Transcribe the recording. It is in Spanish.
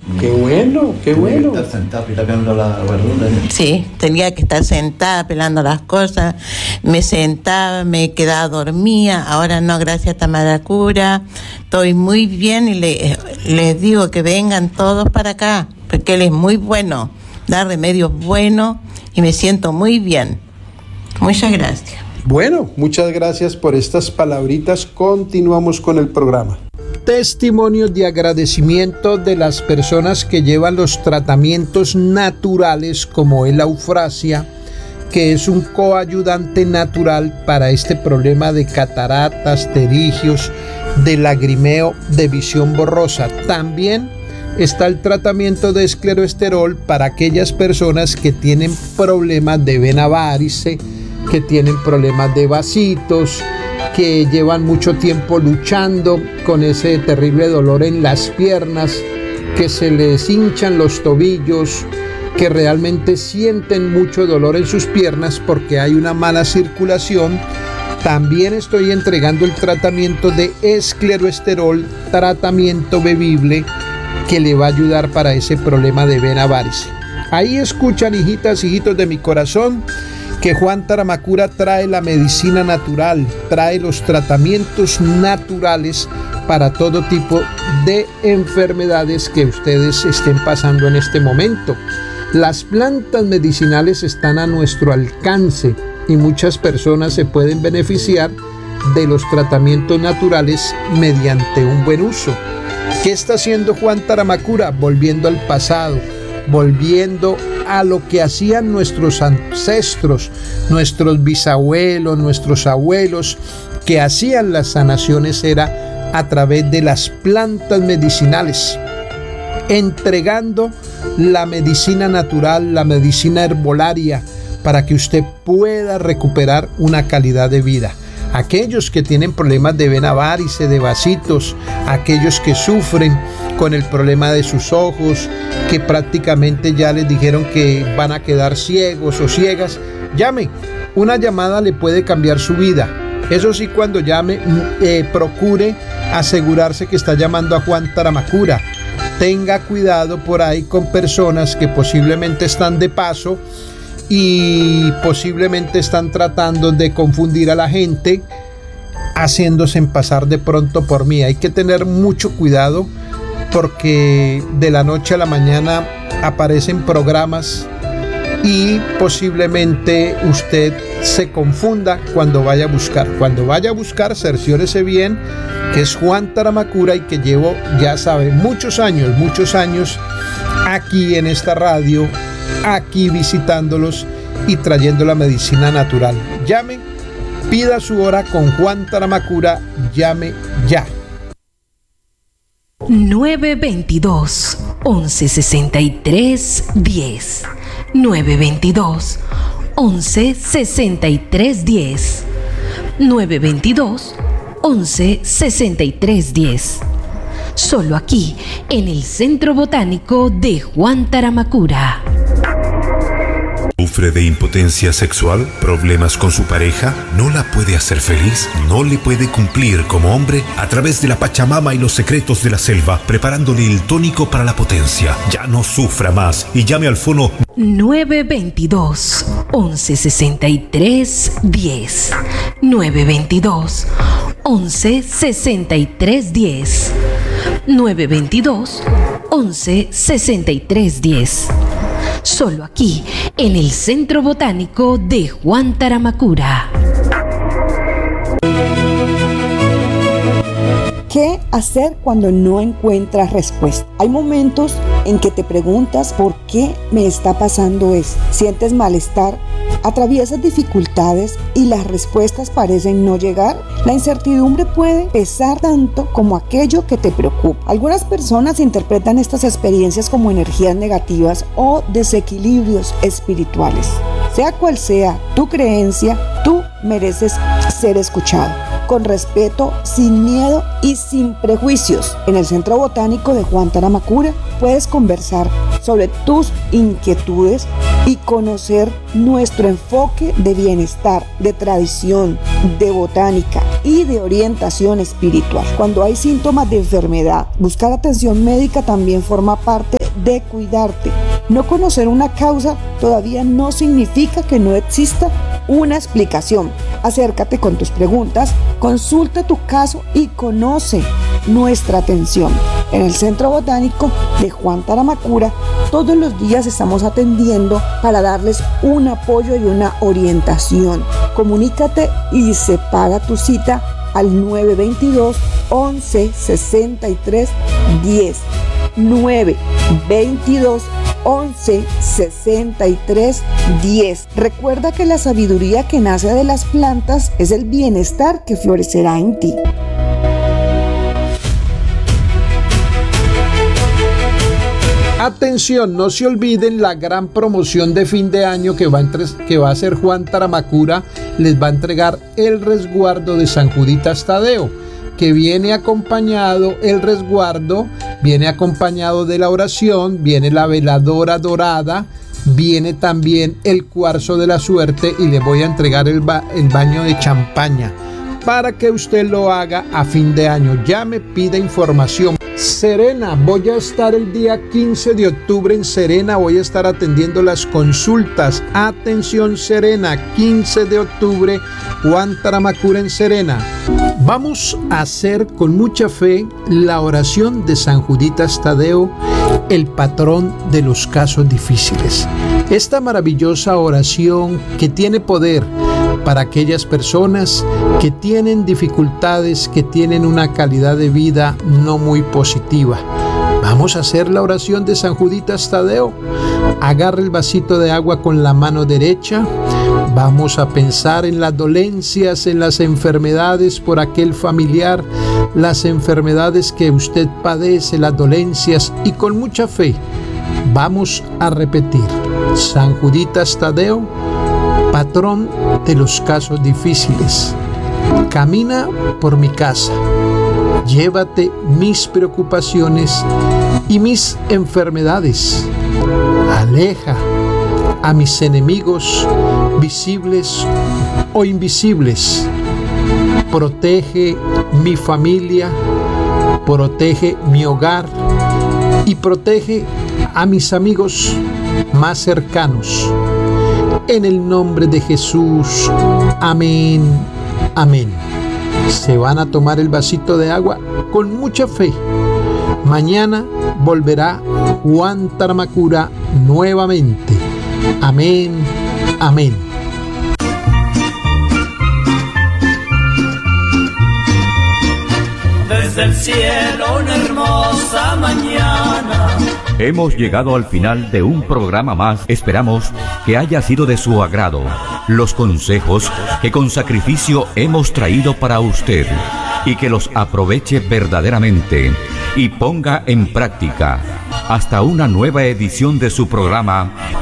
Qué bueno, qué bueno. Estar sentada pelando la verdura. Sí, tenía que estar sentada pelando las cosas. Me sentaba, me quedaba dormida. Ahora no, gracias a Tamaracura. Estoy muy bien y les digo que vengan todos para acá, porque él es muy bueno, da remedios buenos y me siento muy bien. Muchas gracias. Bueno, muchas gracias por estas palabritas. Continuamos con el programa. Testimonios de agradecimiento de las personas que llevan los tratamientos naturales como el Eufrasia, que es un coayudante natural para este problema de cataratas, pterigios, de lagrimeo, de visión borrosa. También está el tratamiento de escleroesterol para aquellas personas que tienen problemas de vena varice, que tienen problemas de vasitos, que llevan mucho tiempo luchando con ese terrible dolor en las piernas, que se les hinchan los tobillos, que realmente sienten mucho dolor en sus piernas porque hay una mala circulación. También estoy entregando el tratamiento de escleroesterol, tratamiento bebible que le va a ayudar para ese problema de vena varice. Ahí escuchan, hijitas, hijitos de mi corazón, que Juan Taramacura trae la medicina natural, trae los tratamientos naturales para todo tipo de enfermedades que ustedes estén pasando en este momento. Las plantas medicinales están a nuestro alcance y muchas personas se pueden beneficiar de los tratamientos naturales mediante un buen uso. ¿Qué está haciendo Juan Taramacura? Volviendo al pasado, volviendo a lo que hacían nuestros ancestros, nuestros bisabuelos, nuestros abuelos, que hacían las sanaciones era a través de las plantas medicinales, entregando la medicina natural, la medicina herbolaria, para que usted pueda recuperar una calidad de vida. Aquellos que tienen problemas de vena varice, de vasitos, aquellos que sufren con el problema de sus ojos, que prácticamente ya les dijeron que van a quedar ciegos o ciegas, llame. Una llamada le puede cambiar su vida. Eso sí, cuando llame, procure asegurarse que está llamando a Juan Taramacura. Tenga cuidado por ahí con personas que posiblemente están de paso y posiblemente están tratando de confundir a la gente, haciéndose pasar de pronto por mí. Hay que tener mucho cuidado porque de la noche a la mañana aparecen programas y posiblemente usted se confunda cuando vaya a buscar. Cuando vaya a buscar, cerciórese bien que es Juan Taramacura y que llevo, ya sabe, muchos años aquí en esta radio, aquí visitándolos y trayendo la medicina natural. Llame, pida su hora con Juan Taramacura, llame ya. 922 1163 10 922 1163 10 922 1163 10. Solo aquí en el Centro Botánico de Juan Taramacura. ¿Sufre de impotencia sexual? ¿Problemas con su pareja? ¿No la puede hacer feliz? ¿No le puede cumplir como hombre? A través de la Pachamama y los secretos de la selva, preparándole el tónico para la potencia. Ya no sufra más y llame al fono 922 1163 10 922 1163 10 922 1163 10. Solo aquí, en el Centro Botánico de Juan Taramacura. ¿Qué hacer cuando no encuentras respuesta? Hay momentos en que te preguntas ¿por qué me está pasando esto? Sientes malestar, atraviesas dificultades y las respuestas parecen no llegar. La incertidumbre puede pesar tanto como aquello que te preocupa. Algunas personas interpretan estas experiencias como energías negativas o desequilibrios espirituales. Sea cual sea tu creencia, tú mereces ser escuchado con respeto, sin miedo y sin prejuicios. En el Centro Botánico de Juan Taramacura puedes conversar sobre tus inquietudes y conocer nuestro enfoque de bienestar, de tradición, de botánica y de orientación espiritual. Cuando hay síntomas de enfermedad, buscar atención médica también forma parte de cuidarte. No conocer una causa todavía no significa que no exista una explicación. Acércate con tus preguntas, consulta tu caso y conoce nuestra atención. En el Centro Botánico de Juan Taramacura, todos los días estamos atendiendo para darles un apoyo y una orientación. Comunícate y separa tu cita al 922 11 63 10. 922 11 63 10. Recuerda que la sabiduría que nace de las plantas es el bienestar que florecerá en ti. Atención, no se olviden la gran promoción de fin de año que va a hacer Juan Taramacura. Les va a entregar el resguardo de San Juditas Tadeo, que viene acompañado, el resguardo viene acompañado de la oración, viene la veladora dorada, viene también el cuarzo de la suerte y le voy a entregar el baño de champaña para que usted lo haga a fin de año. Ya me pide información. Serena, voy a estar el día 15 de octubre en Serena, voy a estar atendiendo las consultas. Atención Serena, 15 de octubre, Juan Taramacura en Serena. Vamos a hacer con mucha fe la oración de San Juditas Tadeo, el patrón de los casos difíciles. Esta maravillosa oración que tiene poder para aquellas personas que tienen dificultades, que tienen una calidad de vida no muy positiva. Vamos a hacer la oración de San Juditas Tadeo. Agarre el vasito de agua con la mano derecha. Vamos a pensar en las dolencias, en las enfermedades por aquel familiar, las enfermedades que usted padece, las dolencias, y con mucha fe vamos a repetir: San Juditas Tadeo, patrón de los casos difíciles, camina por mi casa, llévate mis preocupaciones y mis enfermedades, aleja a mis enemigos visibles o invisibles, protege mi familia, protege mi hogar y protege a mis amigos más cercanos. En el nombre de Jesús, amén, amén. Se van a tomar el vasito de agua con mucha fe. Mañana volverá Juan Taramacura nuevamente. Amén, amén. Desde el cielo una hermosa mañana. Hemos llegado al final de un programa más. Esperamos que haya sido de su agrado los consejos que con sacrificio hemos traído para usted y que los aproveche verdaderamente y ponga en práctica. Hasta una nueva edición de su programa